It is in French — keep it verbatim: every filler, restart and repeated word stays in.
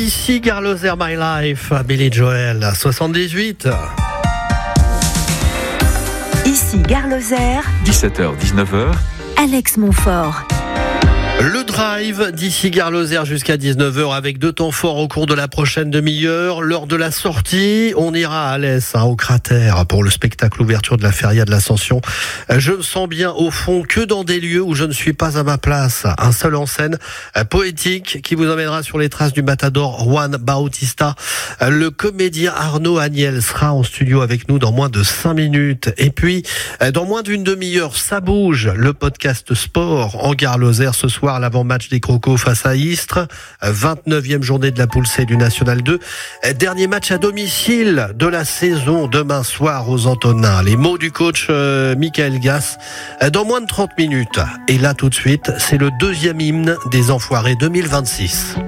Ici Gare Lozère My Life, Billy Joel, soixante-dix-huit. Ici Gare Lozère, dix-sept heures dix-neuf heures, Alex Montfort. Le drive d'ici Gare Lozère jusqu'à dix-neuf heures avec deux temps forts au cours de la prochaine demi-heure. L'heure de la sortie, on ira à Alès, hein, au cratère, pour le spectacle ouverture de la Feria de l'Ascension. Je me sens bien au fond que dans des lieux où je ne suis pas à ma place. Un seul en scène poétique qui vous emmènera sur les traces du matador Juan Bautista. Le comédien Arnaud Agnel sera en studio avec nous dans moins de cinq minutes. Et puis, dans moins d'une demi-heure, ça bouge. Le podcast sport en Gare Lozère ce soir. L'avant-match des Crocos face à Istres, vingt-neuvième journée de la poule C du National deux, dernier match à domicile de la saison demain soir aux Antonins. Les mots du coach euh, Michael Gass dans moins de trente minutes. Et là tout de suite, c'est le deuxième hymne des Enfoirés deux mille vingt-six.